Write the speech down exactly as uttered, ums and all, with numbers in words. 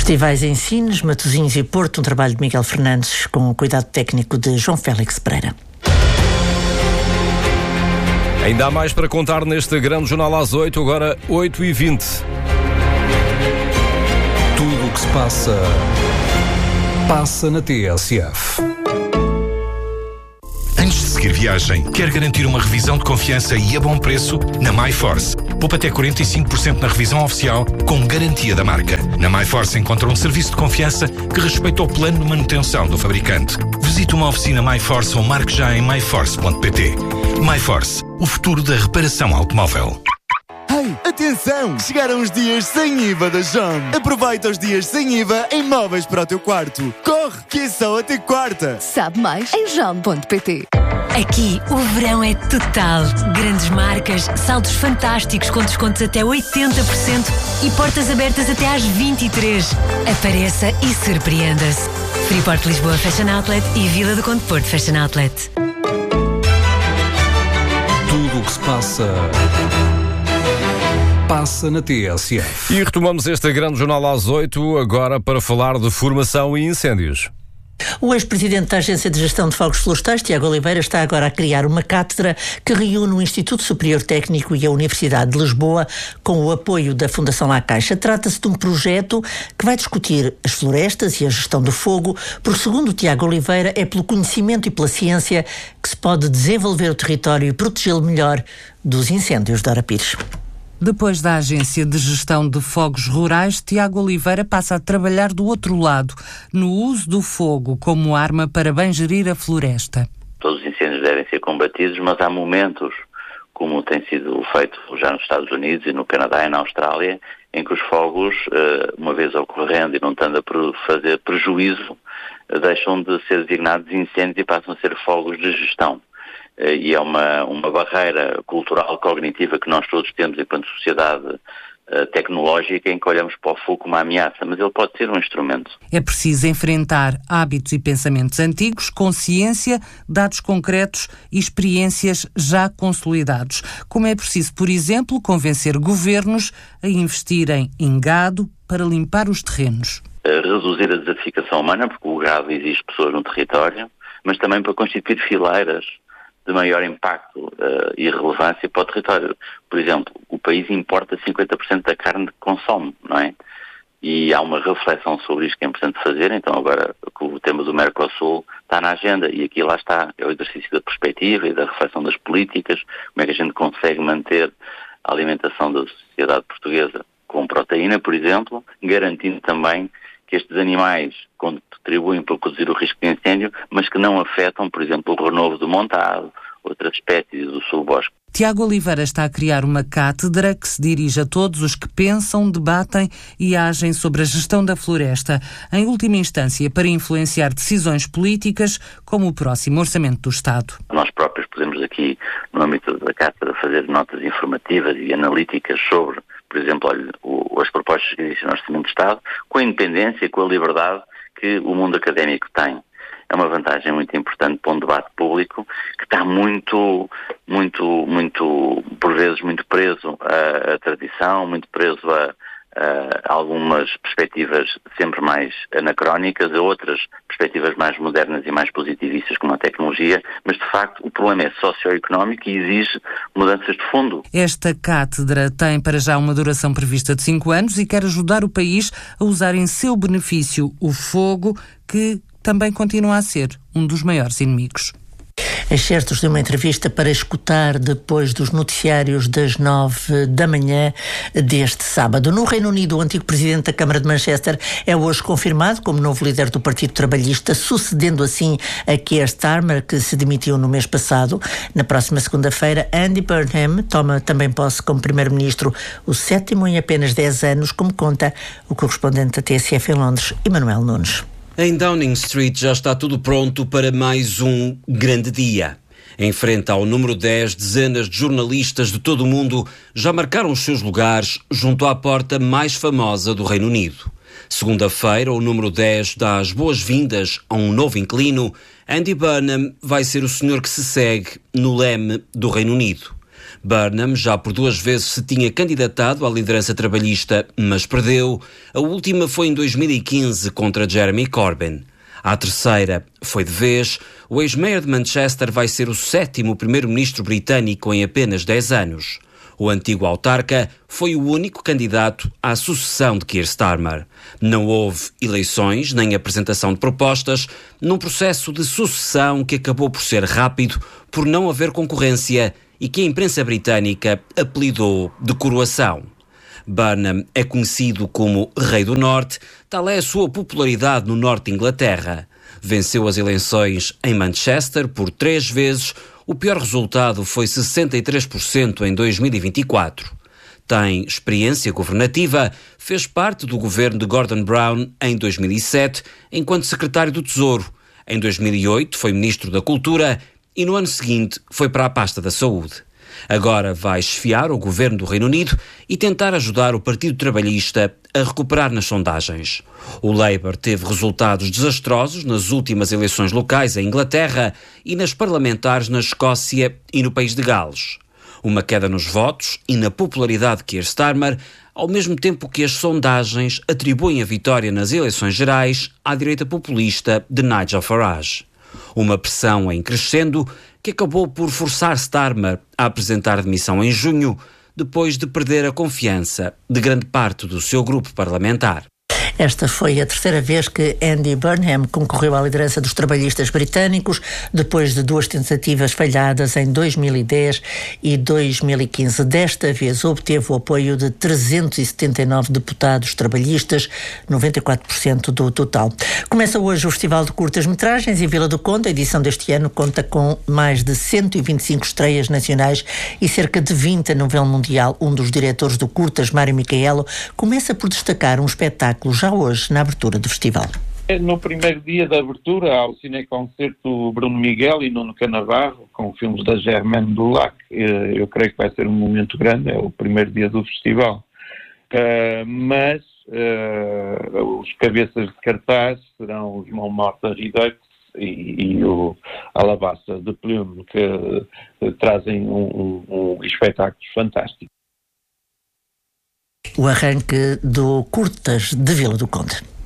Festivais em Sines, Matosinhos e Porto, um trabalho de Miguel Fernandes com o cuidado técnico de João Félix Pereira. Ainda há mais para contar neste grande jornal às oito, agora oito e vinte. Tudo o que se passa, passa na T S F. Antes de seguir viagem, quer garantir uma revisão de confiança e a bom preço? Na MyForce. Poupa até quarenta e cinco por cento na revisão oficial, com garantia da marca. Na MyForce encontra um serviço de confiança que respeita o plano de manutenção do fabricante. Visite uma oficina MyForce ou marque já em my force ponto p t. MyForce, o futuro da reparação automóvel. Hey, atenção! Chegaram os dias sem I V A da Jom. Aproveita os dias sem I V A em móveis para o teu quarto. Corre, que é só até quarta. Sabe mais em jom ponto p t. Aqui o verão é total. Grandes marcas, saldos fantásticos com descontos até oitenta por cento e portas abertas até às vinte e três. Apareça e surpreenda-se. Freeport Lisboa Fashion Outlet e Vila do Conde Porto Fashion Outlet. Tudo o que se passa, passa na T S F. E retomamos este grande jornal às oito, agora para falar de formação e incêndios. O ex-presidente da Agência de Gestão de Fogos Florestais, Tiago Oliveira, está agora a criar uma cátedra que reúne o Instituto Superior Técnico e a Universidade de Lisboa com o apoio da Fundação La Caixa. Trata-se de um projeto que vai discutir as florestas e a gestão do fogo, porque, segundo Tiago Oliveira, é pelo conhecimento e pela ciência que se pode desenvolver o território e protegê-lo melhor dos incêndios. Dora Pires. Depois da Agência de Gestão de Fogos Rurais, Tiago Oliveira passa a trabalhar do outro lado, no uso do fogo como arma para bem gerir a floresta. Todos os incêndios devem ser combatidos, mas há momentos, como tem sido feito já nos Estados Unidos e no Canadá e na Austrália, em que os fogos, uma vez ocorrendo e não estando a fazer prejuízo, deixam de ser designados incêndios e passam a ser fogos de gestão. E é uma, uma barreira cultural, cognitiva que nós todos temos enquanto sociedade uh, tecnológica, em que olhamos para o fogo como uma ameaça, mas ele pode ser um instrumento. É preciso enfrentar hábitos e pensamentos antigos com ciência, dados concretos e experiências já consolidados. Como é preciso, por exemplo, convencer governos a investirem em gado para limpar os terrenos. Uh, reduzir a desertificação humana, porque o gado exige pessoas no território, mas também para constituir fileiras de maior impacto uh, e relevância para o território. Por exemplo, o país importa cinquenta por cento da carne que consome, não é? E há uma reflexão sobre isto que é importante fazer, então agora que o tema do Mercosul está na agenda, e aqui lá está, é o exercício da perspectiva e da reflexão das políticas, como é que a gente consegue manter a alimentação da sociedade portuguesa com proteína, por exemplo, garantindo também que estes animais contribuem para reduzir o risco de incêndio, mas que não afetam, por exemplo, o renovo do montado, outras espécies do sul-bosque. Tiago Oliveira está a criar uma cátedra que se dirige a todos os que pensam, debatem e agem sobre a gestão da floresta, em última instância para influenciar decisões políticas como o próximo Orçamento do Estado. Nós próprios podemos aqui, no âmbito da cátedra, fazer notas informativas e analíticas sobre, por exemplo, olha, o, as propostas que existem no Orçamento do Estado, com a independência e com a liberdade que o mundo académico tem. É uma vantagem muito importante para um debate público que está muito, muito, muito, por vezes, muito preso à, à tradição, muito preso a, a algumas perspectivas sempre mais anacrónicas, a outras perspectivas mais modernas e mais positivistas, como a tecnologia, mas, de facto, o problema é socioeconómico e exige mudanças de fundo. Esta cátedra tem para já uma duração prevista de cinco anos e quer ajudar o país a usar em seu benefício o fogo, que também continua a ser um dos maiores inimigos. Excertos de uma entrevista para escutar depois dos noticiários das nove da manhã deste sábado. No Reino Unido, o antigo presidente da Câmara de Manchester é hoje confirmado como novo líder do Partido Trabalhista, sucedendo assim a Keir Starmer, que se demitiu no mês passado. Na próxima segunda-feira, Andy Burnham toma também posse como primeiro-ministro, o sétimo em apenas dez anos, como conta o correspondente da T S F em Londres, Emanuel Nunes. Em Downing Street já está tudo pronto para mais um grande dia. Em frente ao número dez, dezenas de jornalistas de todo o mundo já marcaram os seus lugares junto à porta mais famosa do Reino Unido. Segunda-feira, o número dez dá as boas-vindas a um novo inquilino. Andy Burnham vai ser o senhor que se segue no leme do Reino Unido. Burnham já por duas vezes se tinha candidatado à liderança trabalhista, mas perdeu. A última foi em dois mil e quinze contra Jeremy Corbyn. À terceira foi de vez. O ex-mayor de Manchester vai ser o sétimo primeiro-ministro britânico em apenas dez anos. O antigo autarca foi o único candidato à sucessão de Keir Starmer. Não houve eleições nem apresentação de propostas, num processo de sucessão que acabou por ser rápido, por não haver concorrência e que a imprensa britânica apelidou de coroação. Burnham é conhecido como Rei do Norte, tal é a sua popularidade no norte de Inglaterra. Venceu as eleições em Manchester por três vezes. O pior resultado foi sessenta e três por cento em dois mil e vinte e quatro. Tem experiência governativa, fez parte do governo de Gordon Brown em dois mil e sete, enquanto secretário do Tesouro. Em dois mil e oito foi ministro da Cultura e no ano seguinte foi para a pasta da Saúde. Agora vai esfiar o governo do Reino Unido e tentar ajudar o Partido Trabalhista a recuperar nas sondagens. O Labour teve resultados desastrosos nas últimas eleições locais em Inglaterra e nas parlamentares na Escócia e no País de Gales. Uma queda nos votos e na popularidade de Keir Starmer, ao mesmo tempo que as sondagens atribuem a vitória nas eleições gerais à direita populista de Nigel Farage. Uma pressão em crescendo que acabou por forçar Starmer a apresentar demissão em junho, depois de perder a confiança de grande parte do seu grupo parlamentar. Esta foi a terceira vez que Andy Burnham concorreu à liderança dos trabalhistas britânicos, depois de duas tentativas falhadas em dois mil e dez e dois mil e quinze. Desta vez obteve o apoio de trezentos e setenta e nove deputados trabalhistas, noventa e quatro por cento do total. Começa hoje o Festival de Curtas-Metragens em Vila do Conde. A edição deste ano conta com mais de cento e vinte e cinco estreias nacionais e cerca de vinte a nível mundial. Um dos diretores do Curtas, Mário Micaelo, começa por destacar um espetáculo já hoje na abertura do festival. No primeiro dia da abertura, há o cineconcerto Bruno Miguel e Nuno Canavarro, com filmes da Germaine Dulac. Eu creio que vai ser um momento grande, é o primeiro dia do festival. Uh, mas uh, os cabeças de cartaz serão os Montmartre Redux e, e o Alabasta de Plume, que uh, trazem um, um, um espetáculo fantástico. O arranque do Curtas de Vila do Conde.